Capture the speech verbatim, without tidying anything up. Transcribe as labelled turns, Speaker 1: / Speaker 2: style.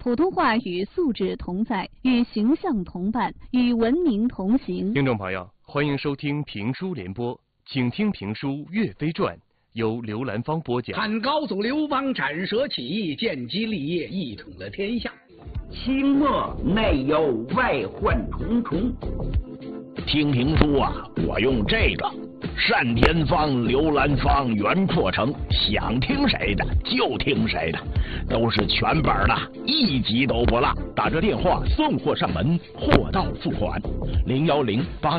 Speaker 1: 普通话与素质同在，与形象同伴，与文明同行。
Speaker 2: 听众朋友，欢迎收听评书联播，请听评书《岳飞传》，由刘兰芳播讲。
Speaker 3: 汉高祖刘邦斩蛇起义，建基立业，一统了天下。
Speaker 4: 清末内忧外患重重。
Speaker 5: 听评书啊，我用这个单田芳、刘兰芳原扩成，想听谁的就听谁的，都是全本的，一集都不落。打这电话送货上门，货到付款，零幺零八